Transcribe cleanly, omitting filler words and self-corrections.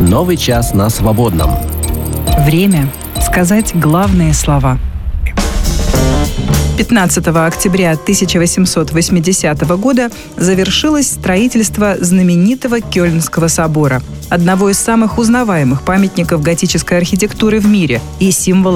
Новый час на Свободном. Время сказать главные слова. 15 октября 1880 года завершилось строительство знаменитого Кёльнского собора, одного из самых узнаваемых памятников готической архитектуры в мире и символа